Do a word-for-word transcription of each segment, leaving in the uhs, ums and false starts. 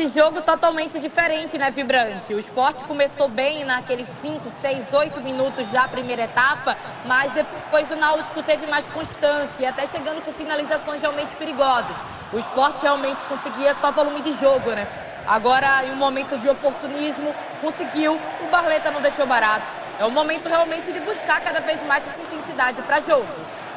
E jogo totalmente diferente, né, Vibrante? O Sport começou bem naqueles cinco, seis, oito minutos da primeira etapa, mas depois o Náutico teve mais constância, até chegando com finalizações realmente perigosas. O Sport realmente conseguia só volume de jogo, né? Agora, em um momento de oportunismo, conseguiu, o Barleta não deixou barato. É o momento realmente de buscar cada vez mais essa intensidade para jogo.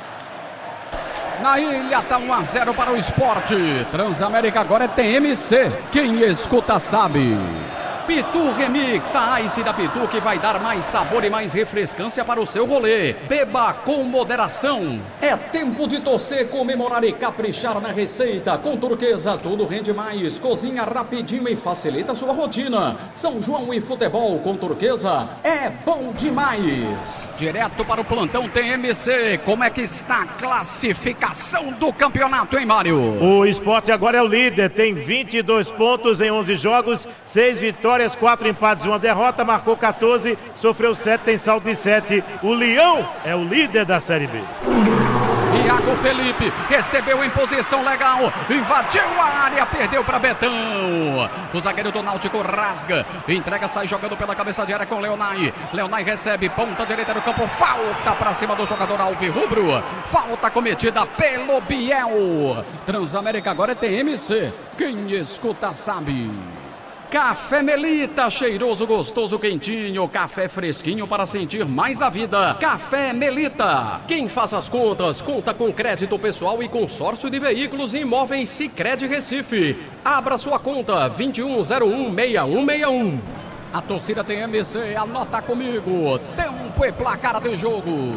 Na ilha tá um a zero para o Sport. Transamérica agora é T M C. Quem escuta sabe. Pitu Remix, a Ice da Pitu que vai dar mais sabor e mais refrescância para o seu rolê. Beba com moderação. É tempo de torcer, comemorar e caprichar na receita. Com Turquesa tudo rende mais. Cozinha rapidinho e facilita a sua rotina. São João e futebol com Turquesa é bom demais. Direto para o plantão T M C. Como é que está a classificação do campeonato, hein, Mário? O Sport agora é o líder. Tem vinte e dois pontos em onze jogos, seis vitórias, quatro empates e uma derrota, marcou quatorze, sofreu sete, tem saldo de sete. O Leão é o líder da Série B. Iago Felipe recebeu em posição legal, invadiu a área, perdeu para Betão. O zagueiro do Náutico rasga, entrega, sai jogando pela cabeça de área com Leonai. Leonai recebe, ponta direita do campo, falta para cima do jogador alvirrubro. Falta cometida pelo Biel. Transamérica agora é T M C. Quem escuta sabe. Café Melita, cheiroso, gostoso, quentinho, café fresquinho para sentir mais a vida. Café Melita. Quem faz as contas, conta com crédito pessoal e consórcio de veículos e imóveis Sicredi Recife. Abra sua conta vinte e um zero um, seis um seis um. A torcida T M C, anota comigo. Tempo e placar de jogo.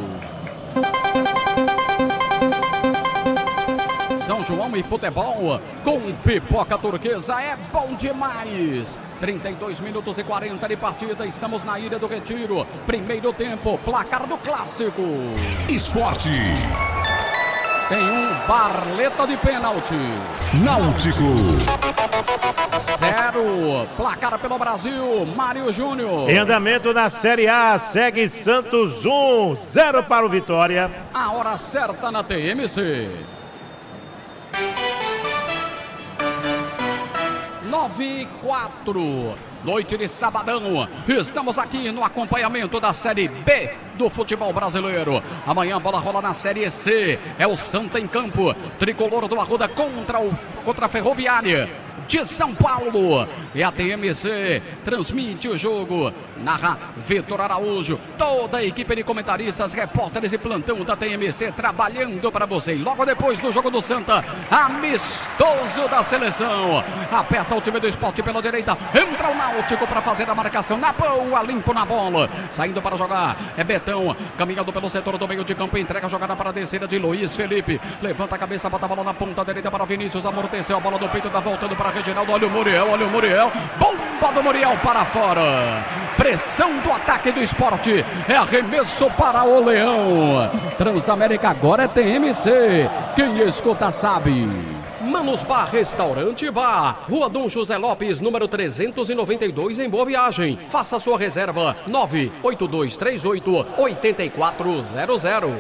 São João e futebol com Pipoca Turquesa é bom demais. trinta e dois minutos e quarenta de partida, estamos na Ilha do Retiro. Primeiro tempo, placar do clássico. Esporte. Tem um Barleta de pênalti. Náutico. Zero. Placar pelo Brasil, Mário Júnior. Em andamento na Série A, segue Santos um, zero para o Vitória. A hora certa na T M C. nove e quatro, noite de sabadão, estamos aqui no acompanhamento da Série B do futebol brasileiro. Amanhã a bola rola na Série C, é o Santa em campo, tricolor do Arruda contra, o, contra a Ferroviária de São Paulo. E a T M C transmite o jogo, narra Vitor Araújo, toda a equipe de comentaristas, repórteres e plantão da T M C trabalhando para você. E logo depois do jogo do Santa, amistoso da seleção, aperta o time do Sport pela direita, entra o Náutico para fazer a marcação, na boa, limpo na bola, saindo para jogar, é Betão, caminhando pelo setor do meio de campo, entrega a jogada para a descida de Luiz Felipe, levanta a cabeça, bota a bola na ponta direita para Vinícius, amorteceu a bola do peito, tá voltando para Reginaldo, olha o Muriel, olha o Muriel, bomba do Muriel para fora, pressão do ataque do Sport, é arremesso para o Leão. Transamérica agora é T M C, quem escuta sabe. Manos Bar Restaurante e Bar, Rua Dom José Lopes, número trezentos e noventa e dois, em Boa Viagem. Faça sua reserva nove oito dois três oito, oito quatro zero zero.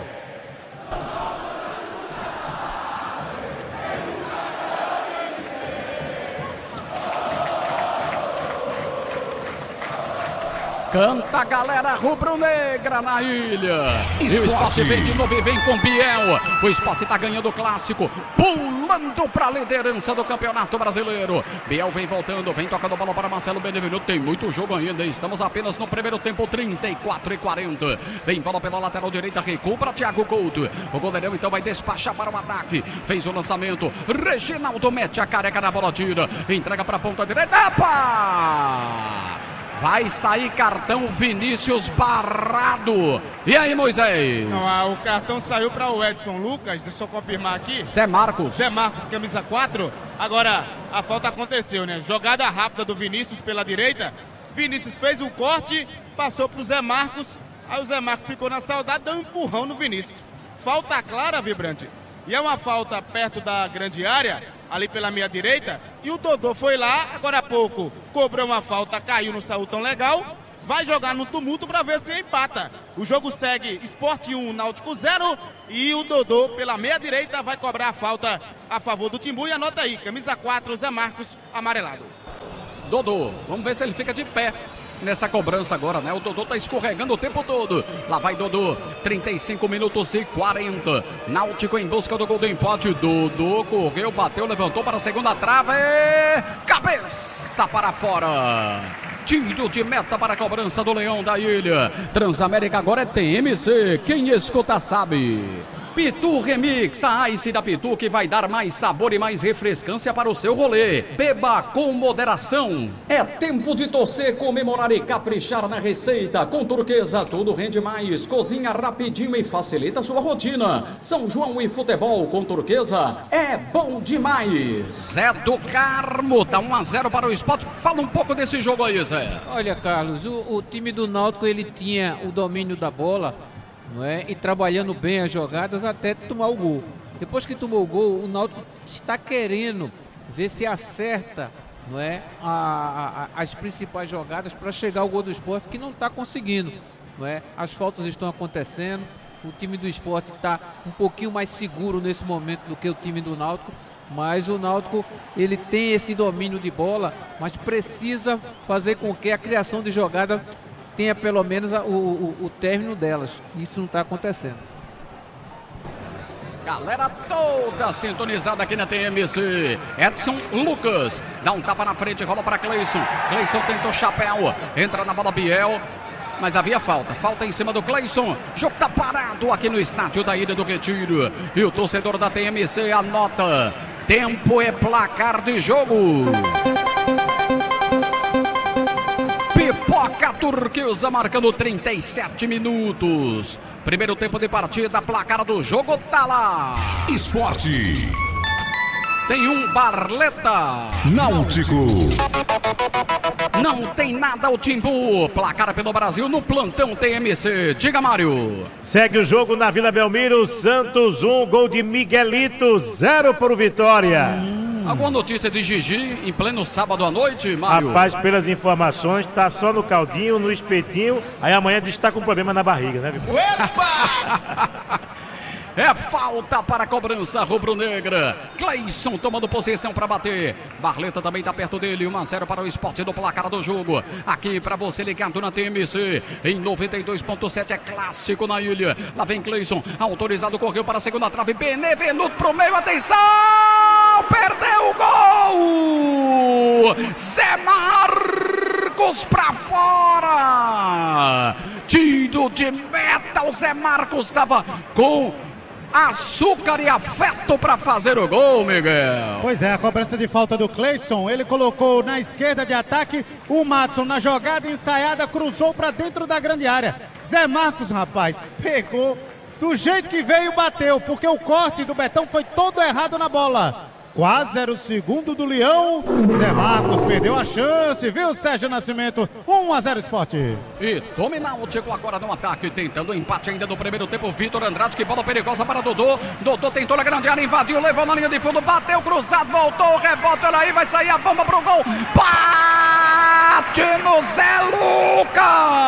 Canta a galera rubro-negra na ilha. Esporte. E o Sport vem de novo e vem com Biel. O Sport tá ganhando o clássico, pulando para a liderança do Campeonato Brasileiro. Biel vem voltando, vem tocando a bola para Marcelo Benevenuto. Tem muito jogo ainda, estamos apenas no primeiro tempo, trinta e quatro e quarenta. Vem bola pela lateral direita, recua para Thiago Couto. O goleirão então vai despachar para o ataque. Fez o lançamento, Reginaldo mete a careca na bola, tira, entrega para a ponta direita. Epa! Vai sair cartão Vinícius barrado. E aí, Moisés? Não, ah, o cartão saiu para o Edson Lucas, deixa eu só confirmar aqui. Zé Marcos. Zé Marcos, camisa quatro. Agora, a falta aconteceu, né? Jogada rápida do Vinícius pela direita. Vinícius fez um corte, passou para o Zé Marcos. Aí o Zé Marcos ficou na saudade, deu um empurrão no Vinícius. Falta clara, Vibrante. E é uma falta perto da grande área, ali pela meia direita, e o Dodô foi lá, agora há pouco, cobrou uma falta, caiu, não saiu tão legal, vai jogar no tumulto para ver se empata. O jogo segue Sport um, Náutico zero, e o Dodô, pela meia direita, vai cobrar a falta a favor do Timbu, e anota aí, camisa quatro, Zé Marcos, amarelado. Dodô. Vamos ver se ele fica de pé nessa cobrança agora, né? O Dodô tá escorregando o tempo todo. Lá vai Dodô, trinta e cinco minutos e quarenta. Náutico em busca do gol do empate. Dodô correu, bateu, levantou para a segunda trave. Cabeça para fora. Tiro de meta para a cobrança do Leão da Ilha. Transamérica agora é T M C. Quem escuta sabe. Pitu Remix, a Ice da Pitu que vai dar mais sabor e mais refrescância para o seu rolê. Beba com moderação. É tempo de torcer, comemorar e caprichar na receita. Com Turquesa, tudo rende mais. Cozinha rapidinho e facilita sua rotina. São João e futebol com Turquesa é bom demais. Zé do Carmo, tá um a zero para o Sport. Fala um pouco desse jogo aí, Zé. Olha, Carlos, o, o time do Náutico, ele tinha o domínio da bola, não é? E trabalhando bem as jogadas até tomar o gol. Depois que tomou o gol, o Náutico está querendo ver se acerta, não é? a, a, as principais jogadas para chegar ao gol do Sport, que não está conseguindo, não é? As faltas estão acontecendo, o time do Sport está um pouquinho mais seguro nesse momento do que o time do Náutico, mas o Náutico, ele tem esse domínio de bola, mas precisa fazer com que a criação de jogada tenha pelo menos a, o, o, o término delas. Isso não está acontecendo. Galera toda sintonizada aqui na T M C. Edson Lucas dá um tapa na frente, rola para Cleison. Cleison tentou chapéu, entra na bola Biel, mas havia falta. Falta em cima do Cleison. Jogo tá parado aqui no estádio da Ilha do Retiro. E o torcedor da T M C anota. Tempo é placar de jogo. Pipoca Turquesa marcando trinta e sete minutos. Primeiro tempo de partida, placar do jogo tá lá. Esporte. Tem um Barleta. Náutico. Não tem nada o Timbu. Placar pelo Brasil no plantão T M C. Diga, Mário. Segue o jogo na Vila Belmiro. Santos um, gol de Miguelito, zero para o Vitória. Alguma notícia de Gigi em pleno sábado à noite, Mário? Rapaz, pelas informações, tá só no caldinho, no espetinho. Aí amanhã diz que tá com problema na barriga, né, Vitor? É falta para a cobrança rubro-negra. Cleison tomando posição para bater. Barleta também está perto dele. um a zero para o Sport no placar do jogo. Aqui para você ligado na T M C. Em noventa e dois ponto sete é clássico na ilha. Lá vem Cleison. Autorizado, correu para a segunda trave. Benevenuto pro meio. Atenção! Perdeu o gol! Zé Marcos para fora! Tiro de meta. O Zé Marcos estava com açúcar e afeto para fazer o gol, Miguel. Pois é, a cobrança de falta do Cleison, ele colocou na esquerda de ataque o Madison na jogada ensaiada, cruzou para dentro da grande área. Zé Marcos, rapaz, pegou do jeito que veio, bateu, porque o corte do Betão foi todo errado na bola. Quase era o segundo do Leão. Zé Marcos perdeu a chance, viu, Sérgio Nascimento? um a zero Sport. E tome Náutico agora no ataque, tentando o empate ainda no primeiro tempo. Vitor Andrade, que bola perigosa para Dodô. Dodô tentou na grande área, invadiu, levou na linha de fundo, bateu, cruzado, voltou, rebote, olha aí, vai sair a bomba pro gol. Bate no Zé Lucas!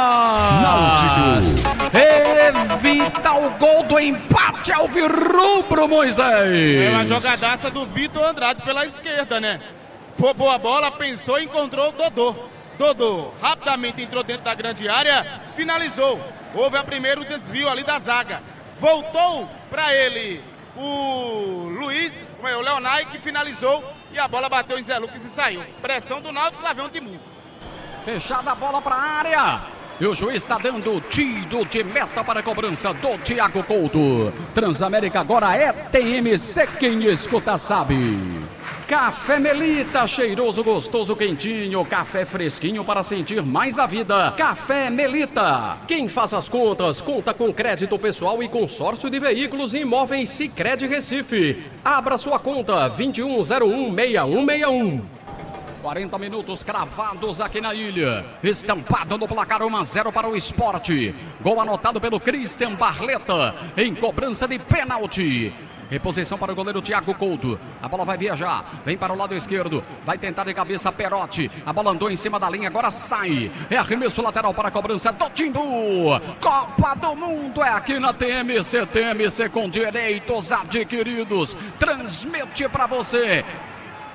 Náutico. Evita o gol do empate ao Virrubro, Moisés. É uma jogadaça do Vitor Andrade pela esquerda, né? Roubou a bola, pensou e encontrou o Dodô. Dodô rapidamente entrou dentro da grande área, finalizou. Houve a primeiro desvio ali da zaga. Voltou para ele o Luiz, o Leonai, que finalizou e a bola bateu em Zé Lucas e saiu. Pressão do Náutico, lá vem um Timbu. Fechada a bola para a área. E o juiz está dando tiro de meta para a cobrança do Thiago Couto. Transamérica agora é T M C, quem escuta sabe. Café Melita, cheiroso, gostoso, quentinho. Café fresquinho para sentir mais a vida. Café Melita. Quem faz as contas, conta com crédito pessoal e consórcio de veículos e imóveis Sicredi Recife. Abra sua conta, vinte e um zero um, seis um seis um. quarenta minutos cravados aqui na ilha. Estampado no placar um a zero para o Sport. Gol anotado pelo Christian Barleta em cobrança de pênalti. Reposição para o goleiro Thiago Couto. A bola vai viajar. Vem para o lado esquerdo. Vai tentar de cabeça Perotti. A bola andou em cima da linha. Agora sai. É arremesso lateral para a cobrança do Timbu. Copa do Mundo é aqui na T M C. T M C com direitos adquiridos. Transmite para você.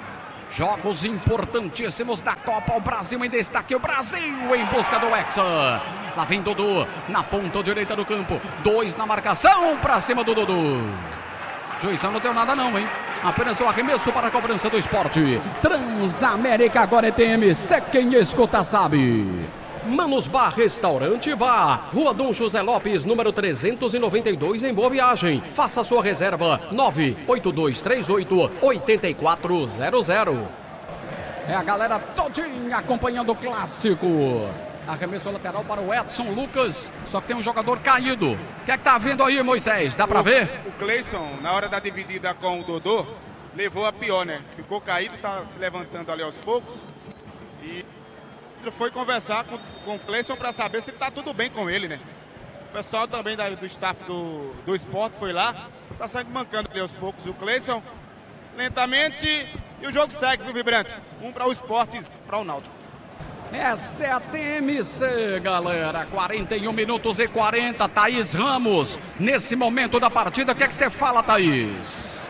Jogos importantíssimos da Copa. O Brasil em destaque. O Brasil em busca do Hexa. Lá vem Dodô na ponta direita do campo. Dois na marcação pra cima do Dodô. Juizão não deu nada não, hein? Apenas o arremesso para a cobrança do Esporte. Transamérica agora é T M C. Quem escuta sabe. Manos Bar Restaurante Bar, Rua Dom José Lopes, número trezentos e noventa e dois, em Boa Viagem. Faça sua reserva, nove oito dois três oito, oito quatro zero zero. É a galera todinha acompanhando o clássico. Arremesso lateral para o Edson Lucas, só que tem um jogador caído. O que é que tá vendo aí, Moisés? Dá pra o, ver? O Cleison, na hora da dividida com o Dodô, levou a pior, né? Ficou caído, tá se levantando ali aos poucos. E foi conversar com, com o Cleison para saber se tá tudo bem com ele, né? O pessoal também da, do staff do, do esporte foi lá, tá saindo mancando ali aos poucos o Cleison, lentamente, e o jogo segue, viu, Vibrante? Um para o esporte, para o Náutico. Essa é a T M C, galera. quarenta e um minutos e quarenta. Thaís Ramos, nesse momento da partida, o que é que você fala, Thaís?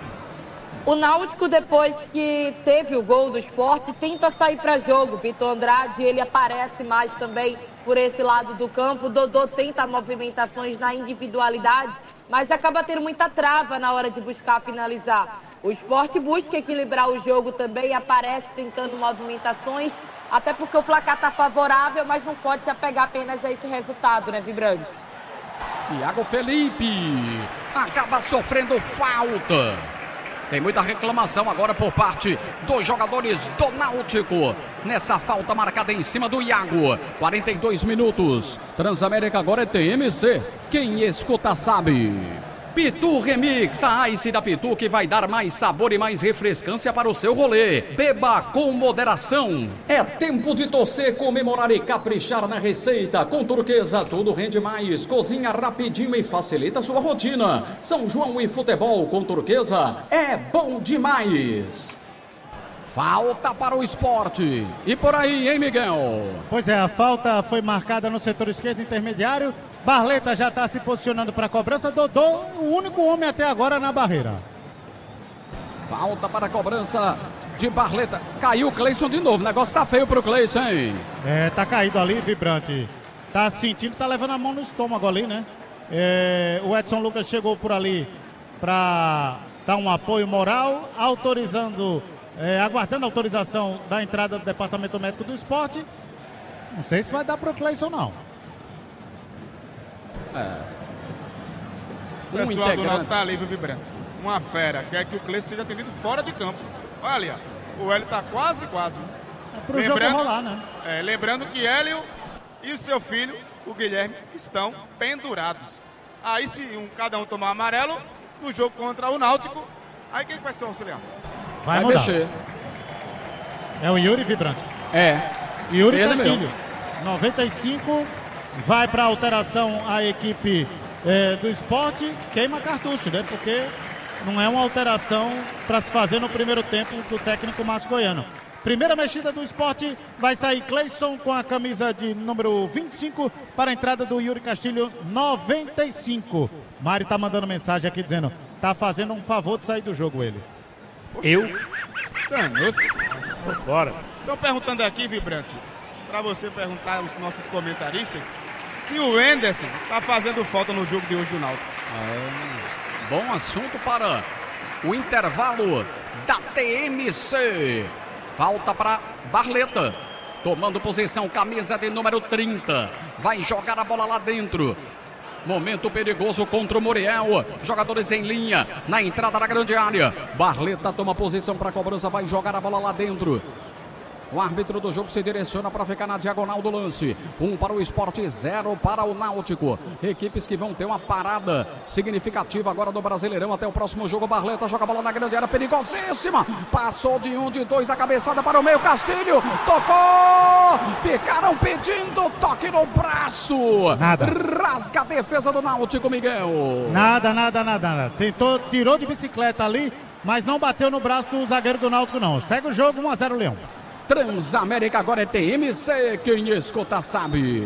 O Náutico, depois que teve o gol do Sport, tenta sair para jogo. Vitor Andrade, ele aparece mais também por esse lado do campo. O Dodô tenta movimentações na individualidade, mas acaba tendo muita trava na hora de buscar finalizar. O Sport busca equilibrar o jogo também, aparece tentando movimentações, até porque o placar está favorável, mas não pode se apegar apenas a esse resultado, né, Vibrante? Iago Felipe acaba sofrendo falta. Tem muita reclamação agora por parte dos jogadores do Náutico. Nessa falta marcada em cima do Iago. quarenta e dois minutos. Transamérica agora é T M C. Quem escuta sabe. Pitu Remix, a Ice da Pitu que vai dar mais sabor e mais refrescância para o seu rolê. Beba com moderação. É tempo de torcer, comemorar e caprichar na receita. Com Turquesa tudo rende mais. Cozinha rapidinho e facilita sua rotina. São João e futebol com Turquesa é bom demais. Falta para o Esporte. E por aí, hein, Miguel? Pois é, a falta foi marcada no setor esquerdo intermediário. Barleta já está se posicionando para a cobrança. Dodô, o único homem até agora na barreira. Falta para a cobrança de Barleta. Caiu o Cleison de novo. O negócio tá feio pro Cleison, hein? É, tá caído ali, Vibrante. Tá sentindo, tá levando a mão no estômago ali, né? É, o Edson Lucas chegou por ali para dar um apoio moral, autorizando, é, aguardando a autorização da entrada do Departamento Médico do Esporte. Não sei se vai dar pro Cleison, não. É. O Um pessoal do integrante. Náutico tá ali, viu, Vibrante? Uma fera, quer que o Cleison seja atendido fora de campo. Olha ali, ó. O Hélio tá quase, quase. É pro jogo rolar, né? É, lembrando que Hélio e o seu filho, o Guilherme, estão pendurados. Aí se um, cada um tomar amarelo, no jogo contra o Náutico, aí quem vai ser o auxiliar? Vai, Vai mudar. mexer. É o Yuri, Vibrante. É. Yuri Ele Castilho. mesmo. noventa e cinco, vai para alteração a equipe é, do Esporte, queima cartucho, né? Porque não é uma alteração para se fazer no primeiro tempo do técnico Márcio Goiano. Primeira mexida do Esporte, vai sair Cleison com a camisa de número vinte e cinco para a entrada do Yuri Castilho, noventa e cinco. Mário tá mandando mensagem aqui dizendo, tá fazendo um favor de sair do jogo ele. Eu? Danou-se. Tô fora. Estão perguntando aqui, Vibrante, para você perguntar aos nossos comentaristas, se o Enderson tá fazendo falta no jogo de hoje do Náutico. É. Bom assunto para o intervalo da T M C. Falta para Barleta. Tomando posição, camisa de número trinta. Vai jogar a bola lá dentro. Momento perigoso contra o Muriel. Jogadores em linha, na entrada da grande área. Barleta toma posição para a cobrança, vai jogar a bola lá dentro. O árbitro do jogo se direciona para ficar na diagonal do lance. Um para o Esporte, zero para o Náutico. Equipes que vão ter uma parada significativa agora do Brasileirão até o próximo jogo. Barleta joga a bola na grande área, perigosíssima. Passou de um, de dois, a cabeçada para o meio. Castilho tocou. Ficaram pedindo toque no braço. Nada. Rasga a defesa do Náutico, Miguel. Nada, nada, nada, nada. Tentou, tirou de bicicleta ali, mas não bateu no braço do zagueiro do Náutico, não. Segue o jogo, um a zero, Leão. Transamérica agora é T M C, quem escuta sabe.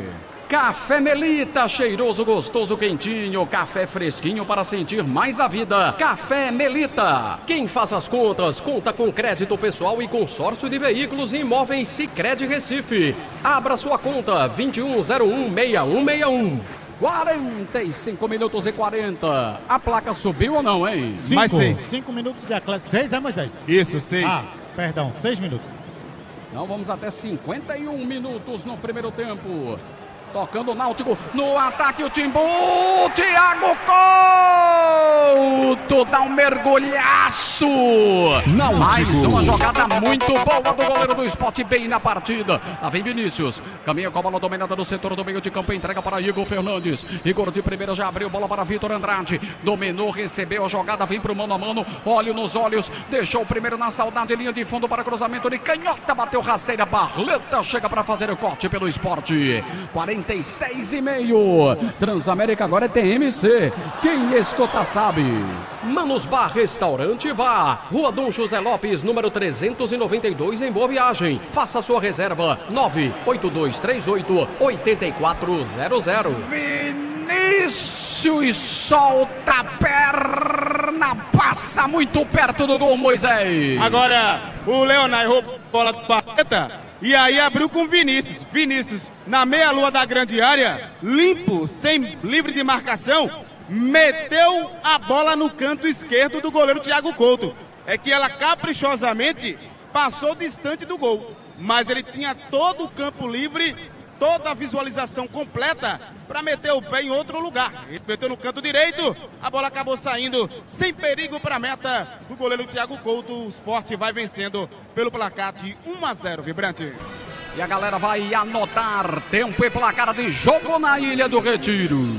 Café Melita, cheiroso, gostoso, quentinho. Café fresquinho para sentir mais a vida. Café Melita. Quem faz as contas, conta com crédito pessoal e consórcio de veículos e imóveis Sicredi Recife. Abra sua conta, vinte e um zero um, seis um seis um. quarenta e cinco minutos e quarenta. A placa subiu ou não, hein? Cinco. Mais seis. Cinco minutos de aclésimo. Seis é, Moisés? Isso, seis. Ah, perdão, seis minutos. Então vamos até cinquenta e um minutos no primeiro tempo. Tocando o Náutico no ataque, o Timbu, Thiago Couto dá um mergulhaço. Náutico. Mais uma jogada muito boa do goleiro do Sport bem na partida. Lá vem Vinícius, caminha com a bola dominada no setor do meio de campo, entrega para Igor Fernandes. Igor de primeira já abriu bola para Vitor Andrade. Dominou, recebeu a jogada, vem para o mano a mano, olho nos olhos, deixou o primeiro na saudade, linha de fundo para cruzamento de canhota, bateu rasteira, Barleta chega para fazer o corte pelo Sport. quarenta e seis e meio. Transamérica agora é T M C. Quem escuta sabe. Manos Bar Restaurante Bar. Rua Dom José Lopes, número trezentos e noventa e dois, em Boa Viagem. Faça sua reserva. nove oito dois três oito, oito quatro zero zero. Vinícius solta a perna, passa muito perto do gol, Moisés. Agora o Leonardo roubou a bola do Barleta. E aí abriu com Vinícius. Vinícius, na meia-lua da grande área, limpo, sem livre de marcação, meteu a bola no canto esquerdo do goleiro Thiago Couto. É que ela caprichosamente passou distante do gol. Mas ele tinha todo o campo livre, toda a visualização completa para meter o pé em outro lugar. Ele meteu no canto direito, a bola acabou saindo sem perigo para a meta do goleiro Thiago Couto. O Sport vai vencendo pelo placar de um a zero, Vibrante. E a galera vai anotar tempo e placar de jogo na Ilha do Retiro.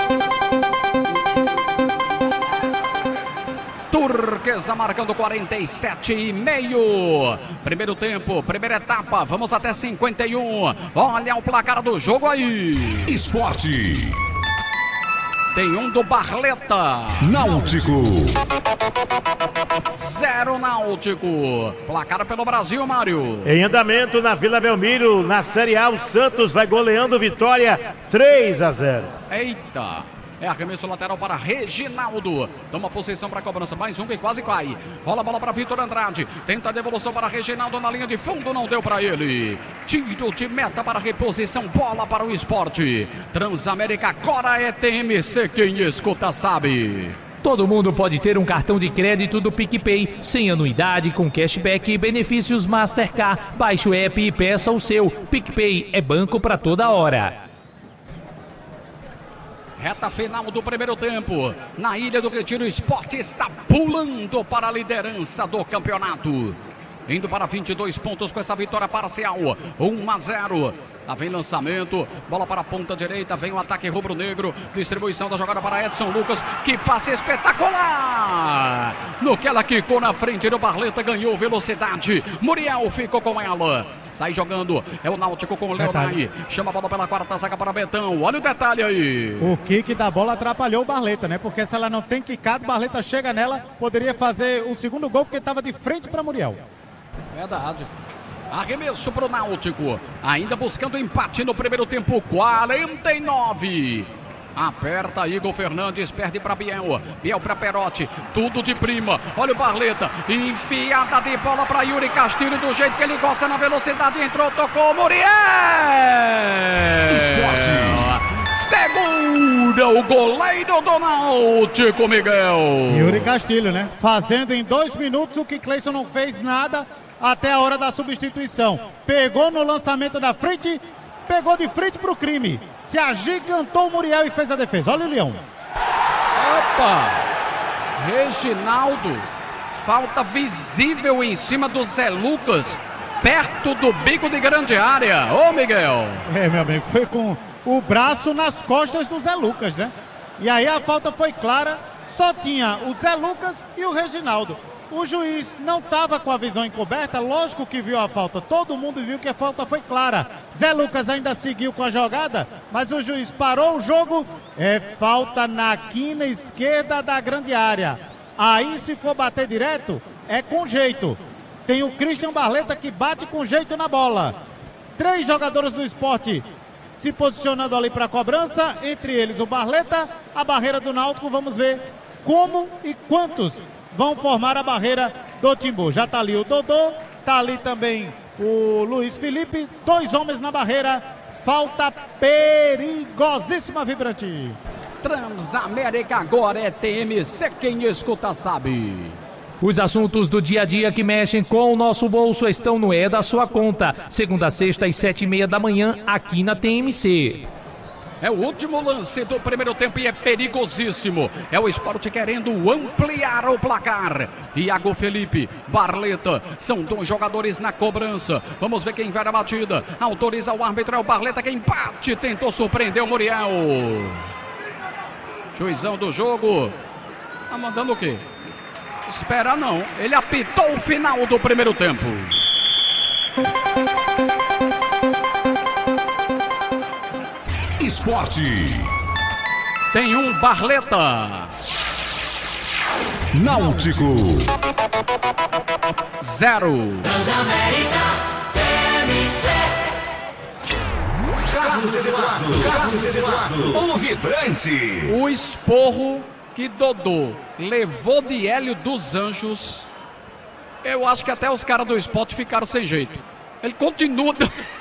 Turquesa marcando quarenta e sete e meio. Primeiro tempo, primeira etapa, vamos até cinquenta e um. Olha o placar do jogo aí. Esporte. Tem um do Barleta. Náutico. Zero Náutico. Placar pelo Brasil, Mário. Em andamento na Vila Belmiro, na Série A, o Santos vai goleando Vitória três a zero. Eita. É arremesso lateral para Reginaldo. Toma posição para a cobrança. Mais um que quase cai. Rola a bola para Vitor Andrade. Tenta a devolução para Reginaldo na linha de fundo. Não deu para ele. Tiro de meta para reposição. Bola para o Sport. Transamérica agora é T M C. Quem escuta sabe. Todo mundo pode ter um cartão de crédito do PicPay, sem anuidade, com cashback e benefícios Mastercard. Baixe o app e peça o seu. PicPay é banco para toda hora. Reta final do primeiro tempo. Na Ilha do Retiro, o Sport está pulando para a liderança do campeonato. Indo para vinte e dois pontos com essa vitória parcial. um a zero. Lá vem lançamento, bola para a ponta direita, vem o ataque rubro-negro, distribuição da jogada para Edson Lucas, que passe espetacular! No que ela quicou na frente do Barleta, ganhou velocidade, Muriel ficou com ela, sai jogando, é o Náutico com o Leonai, chama a bola pela quarta zaga para Betão, olha o detalhe aí. O kick da bola atrapalhou o Barleta, né? Porque se ela não tem quicado, o Barleta chega nela, poderia fazer o segundo gol, porque estava de frente para Muriel. Verdade. Arremesso para o Náutico, ainda buscando empate no primeiro tempo, quarenta e nove. Aperta Igor Fernandes, perde para Biel, Biel para Perotti, tudo de prima, olha o Barleta, enfiada de bola para Yuri Castilho, do jeito que ele gosta, na velocidade, entrou, tocou, Muriel! Esporte. Segura o goleiro do Náutico, Miguel. Yuri Castilho, né? Fazendo em dois minutos o que Cleison não fez nada até a hora da substituição. Pegou no lançamento da frente, pegou de frente pro crime. Se agigantou o Muriel e fez a defesa. Olha o Leão. Opa! Reginaldo, falta visível em cima do Zé Lucas, perto do bico de grande área. Ô, Miguel. É, meu amigo, foi com o braço nas costas do Zé Lucas, né? E aí a falta foi clara, só tinha o Zé Lucas e o Reginaldo. O juiz não estava com a visão encoberta, lógico que viu a falta, todo mundo viu que a falta foi clara. Zé Lucas ainda seguiu com a jogada, mas o juiz parou o jogo, é falta na quina esquerda da grande área. Aí se for bater direto, é com jeito. Tem o Christian Barleta que bate com jeito na bola. Três jogadores do Sport se posicionando ali para a cobrança, entre eles o Barleta, a barreira do Náutico. Vamos ver como e quantos vão formar a barreira do Timbu. Já está ali o Dodô, está ali também o Luiz Felipe, dois homens na barreira, falta perigosíssima, Vibrante. Transamérica agora é T M C, quem escuta sabe. Os assuntos do dia a dia que mexem com o nosso bolso estão no É da Sua Conta. Segunda a sexta às sete e meia da manhã, aqui na T M C. É o último lance do primeiro tempo e é perigosíssimo. É o Sport querendo ampliar o placar. Iago Felipe, Barleta, são dois jogadores na cobrança. Vamos ver quem vai na batida. Autoriza o árbitro, é o Barleta quem bate. Tentou surpreender o Muriel. Juizão do jogo. Tá mandando o quê? Espera não. Ele apitou o final do primeiro tempo. Esporte. Tem um Barleta. Náutico. Zero. Transamérica T M C. Carlos Eduardo. Carlos Eduardo. O Vibrante. O esporro que Dodô levou de Hélio dos Anjos. Eu acho que até os caras do Sport ficaram sem jeito. Ele continua.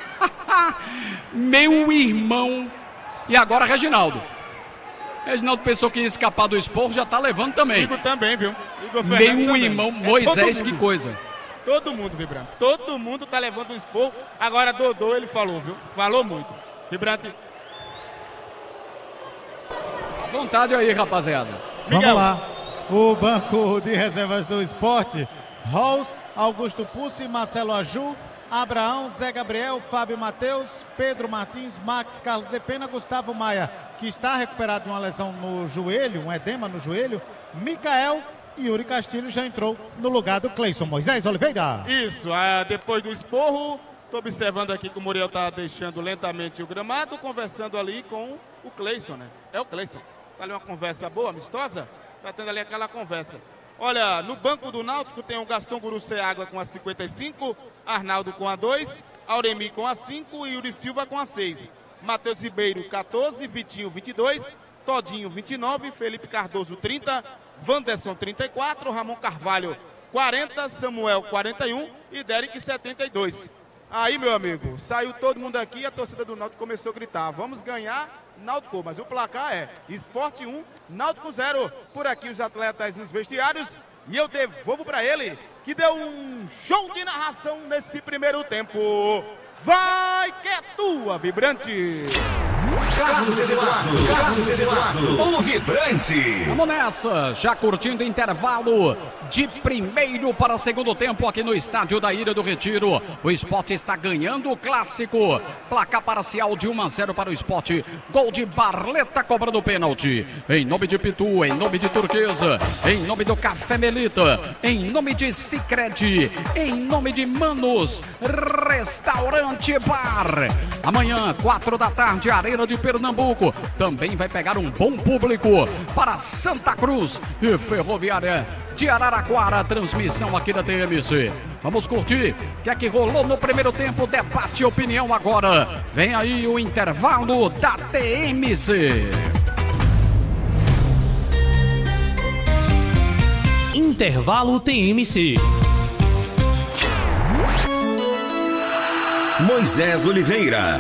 Meu irmão. E agora Reginaldo. Reginaldo pensou que ia escapar do esporro, já tá levando também. Igor também, viu? Igor Meu também. irmão É Moisés, que coisa. Todo mundo, Vibrante. Todo mundo tá levando um esporro. Agora Dodô, ele falou, viu? Falou muito. Vibrante. Vontade aí, rapaziada. Vamos lá. O banco de reservas do Esporte. Rolls, Augusto Pussi, Marcelo Aju, Abraão, Zé Gabriel, Fábio Matheus, Pedro Martins, Max, Carlos de Pena, Gustavo Maia, que está recuperado de uma lesão no joelho, um edema no joelho, Micael e Yuri Castilho já entrou no lugar do Cleison. Moisés Oliveira. Isso, ah, depois do esporro, estou observando aqui que o Muriel está deixando lentamente o gramado, conversando ali com o Cleison, né? É o Cleison. Está ali uma conversa boa, amistosa, está tendo ali aquela conversa. Olha, no banco do Náutico tem o Gaston Guruceaga com a cinquenta e cinco, Arnaldo com a dois, Auremi com a cinco e Yuri Silva com a seis. Matheus Ribeiro, catorze, Vitinho, vinte e dois, Todinho, vinte e nove, Felipe Cardoso, trinta, Wanderson, trinta e quatro, Ramon Carvalho, quarenta, Samuel, quarenta e um e Derek, setenta e dois. Aí, meu amigo, saiu todo mundo aqui e a torcida do Náutico começou a gritar: vamos ganhar, Náutico, mas o placar é Sport um, Náutico zero. Por aqui os atletas nos vestiários e eu devolvo para ele, que deu um show de narração nesse primeiro tempo. Vai que é tua, Vibrante! Carlos Eduardo, Carlos Eduardo, o Vibrante. Vamos nessa, já curtindo intervalo de primeiro para segundo tempo aqui no estádio da Ilha do Retiro. O Sport está ganhando o clássico. Placar parcial de um a zero para o Sport. Gol de Barleta cobrando o pênalti. Em nome de Pitu, em nome de Turquesa, em nome do Café Melita, em nome de Sicredi, em nome de Manos Restaurante Bar. Amanhã, quatro da tarde, Arena de Pernambuco. Também vai pegar um bom público para Santa Cruz e Ferroviária de Araraquara. Transmissão aqui da T M C. Vamos curtir o que é que rolou no primeiro tempo. Debate e opinião agora. Vem aí o intervalo da T M C. Intervalo T M C. Moisés Oliveira.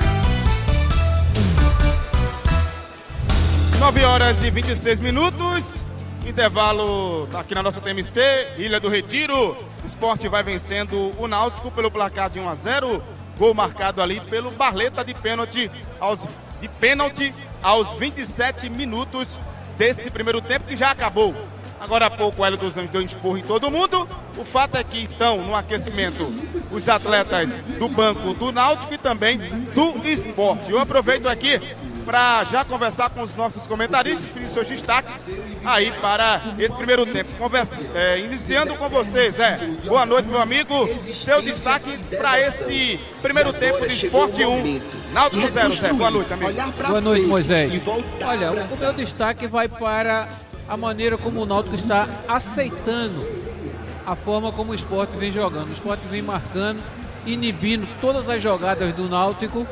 nove horas e vinte e seis minutos. Intervalo aqui na nossa T M C, Ilha do Retiro. Sport vai vencendo o Náutico pelo placar de um a zero. Gol marcado ali pelo Barleta de pênalti aos, de pênalti aos vinte e sete minutos desse primeiro tempo, que já acabou. Agora há pouco o Hélio dos Anjos deu um esporro em todo mundo. O fato é que estão no aquecimento os atletas do banco do Náutico e também do Sport. Eu aproveito aqui para já conversar com os nossos comentaristas, pedir seus destaques aí para esse primeiro tempo. Conversa, é, iniciando com vocês, é. Boa noite, meu amigo. Seu destaque para esse primeiro tempo de Sport um, Náutico zero, Zé. Boa noite, amigo. Boa noite, Moisés. Olha, o meu destaque vai para a maneira como o Náutico está aceitando a forma como o Sport vem jogando. O Sport vem marcando, inibindo todas as jogadas do Náutico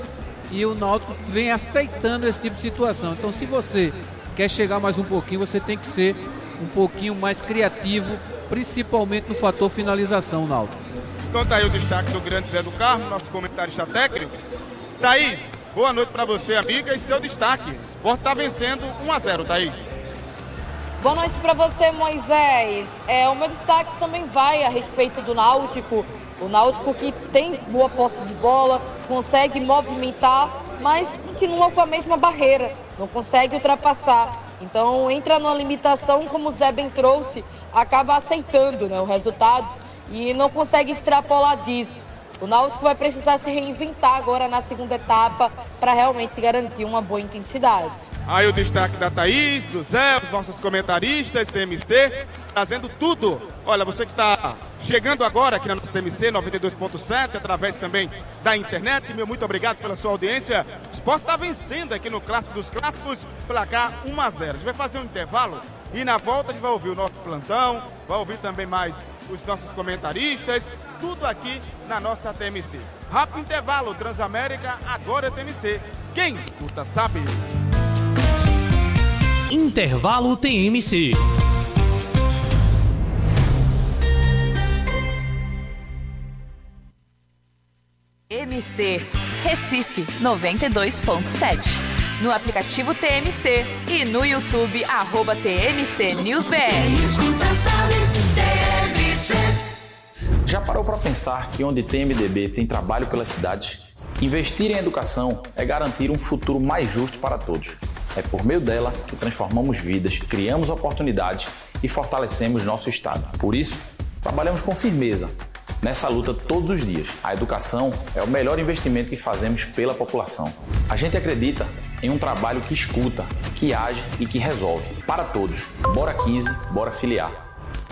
e o Náutico vem aceitando esse tipo de situação. Então, se você quer chegar mais um pouquinho, você tem que ser um pouquinho mais criativo, principalmente no fator finalização, Náutico. Então tá aí o destaque do grande Zé do Carmo, nosso comentarista técnico. Thaís, boa noite para você, amiga, e seu destaque. O Sport está vencendo um a zero, Thaís. Boa noite para você, Moisés. É, o meu destaque também vai a respeito do Náutico. O Náutico que tem boa posse de bola, consegue movimentar, mas continua com a mesma barreira, não consegue ultrapassar. Então entra numa limitação, como o Zé bem trouxe, acaba aceitando, né, o resultado e não consegue extrapolar disso. O Náutico vai precisar se reinventar agora na segunda etapa para realmente garantir uma boa intensidade. Aí o destaque da Thaís, do Zé, os nossos comentaristas, T M C, trazendo tudo. Olha, você que está chegando agora aqui na nossa T M C noventa e dois ponto sete, através também da internet, meu muito obrigado pela sua audiência. O Sport está vencendo aqui no Clássico dos Clássicos, placar um a zero. A gente vai fazer um intervalo e na volta a gente vai ouvir o nosso plantão, vai ouvir também mais os nossos comentaristas, tudo aqui na nossa T M C. Rápido intervalo, Transamérica, agora é T M C. Quem escuta sabe. Intervalo T M C. T M C Recife noventa e dois ponto sete. No aplicativo T M C e no YouTube, arroba T M C News B R. Já parou para pensar que onde tem M D B tem trabalho pelas cidades? Investir em educação é garantir um futuro mais justo para todos. É por meio dela que transformamos vidas, criamos oportunidades e fortalecemos nosso Estado. Por isso, trabalhamos com firmeza nessa luta todos os dias. A educação é o melhor investimento que fazemos pela população. A gente acredita em um trabalho que escuta, que age e que resolve. Para todos. Bora quinze, bora filiar.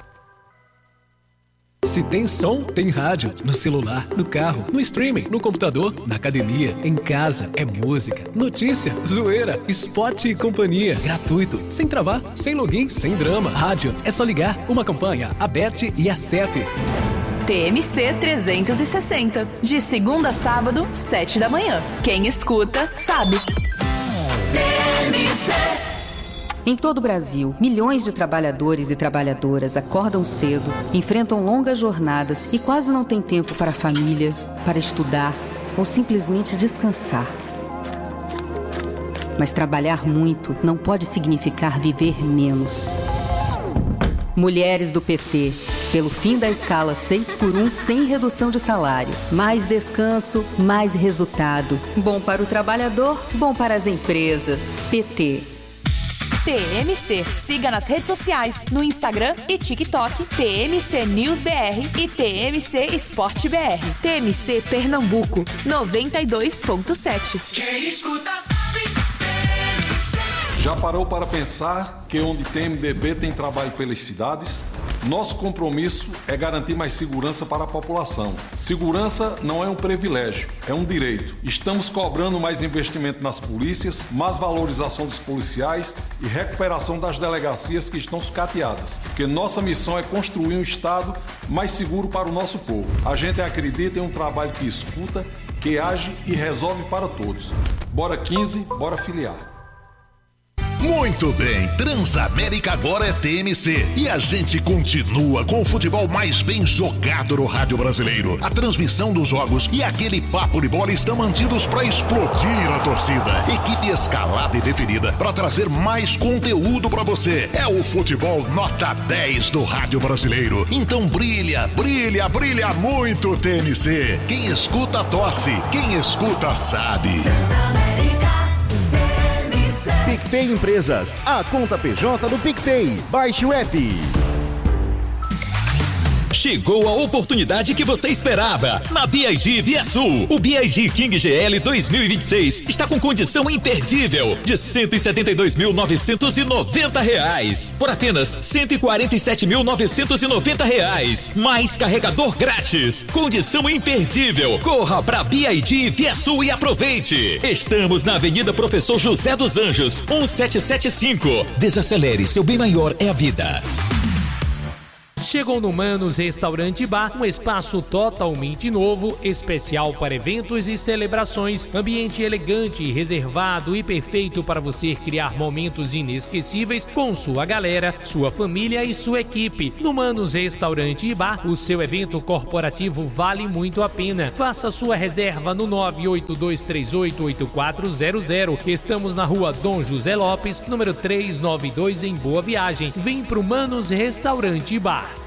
Se tem som, tem rádio. No celular, no carro, no streaming, no computador, na academia, em casa. É música, notícia, zoeira, esporte e companhia. Gratuito, sem travar, sem login, sem drama. Rádio, é só ligar. Uma campanha, aperte e acerte. T M C trezentos e sessenta. De segunda a sábado, sete da manhã. Quem escuta, sabe. T M C. Em todo o Brasil, milhões de trabalhadores e trabalhadoras acordam cedo, enfrentam longas jornadas e quase não têm tempo para a família, para estudar ou simplesmente descansar. Mas trabalhar muito não pode significar viver menos. Mulheres do P T, pelo fim da escala seis por um sem redução de salário. Mais descanso, mais resultado. Bom para o trabalhador, bom para as empresas. P T. T M C. Siga nas redes sociais, no Instagram e TikTok, T M C News B R e T M C Sport B R. T M C Pernambuco, noventa e dois ponto sete. Quem escuta sabe. Já parou para pensar que onde tem M D B tem trabalho pelas cidades? Nosso compromisso é garantir mais segurança para a população. Segurança não é um privilégio, é um direito. Estamos cobrando mais investimento nas polícias, mais valorização dos policiais e recuperação das delegacias que estão sucateadas. Porque nossa missão é construir um Estado mais seguro para o nosso povo. A gente acredita em um trabalho que escuta, que age e resolve para todos. Bora quinze, bora filiar. Muito bem, Transamérica agora é T M C e a gente continua com o futebol mais bem jogado no rádio brasileiro. A transmissão dos jogos e aquele papo de bola estão mantidos para explodir a torcida. Equipe escalada e definida para trazer mais conteúdo para você. É o futebol nota dez do rádio brasileiro. Então brilha, brilha, brilha muito T M C. Quem escuta tosse, quem escuta sabe. PicPay Empresas, a conta P J do PicPay. Baixe o app. Chegou a oportunidade que você esperava. Na B I D Via Sul, o B I D King G L dois mil e vinte e seis está com condição imperdível de cento e setenta e dois mil novecentos e noventa reais por apenas cento e quarenta e sete mil novecentos e noventa reais. Mais carregador grátis. Condição imperdível. Corra para B I D Via Sul e aproveite. Estamos na Avenida Professor José dos Anjos, mil setecentos e setenta e cinco. Desacelere, seu bem maior é a vida. Chegou no Manos Restaurante Bar, um espaço totalmente novo, especial para eventos e celebrações, ambiente elegante, reservado e perfeito para você criar momentos inesquecíveis com sua galera, sua família e sua equipe. No Manos Restaurante e Bar, o seu evento corporativo vale muito a pena. Faça sua reserva no nove oito dois três oito oito quatro zero zero. Estamos na rua Dom José Lopes, número trezentos e noventa e dois, em Boa Viagem. Vem pro Manos Restaurante e Bar.